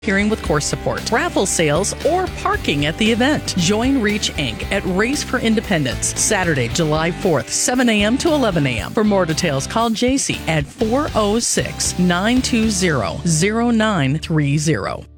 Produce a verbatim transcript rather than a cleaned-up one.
Hearing with course support, raffle sales, or parking at the event. Join Reach Incorporated at Race for Independence, Saturday, July fourth, seven a.m. to eleven a.m. For more details, call J C at four oh six, nine two zero, zero nine three zero.